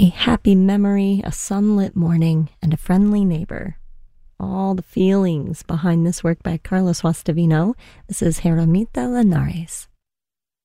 A happy memory, a sunlit morning, and a friendly neighbor. All the feelings behind this work by Carlos Guastavino. This is Jeramita Linares.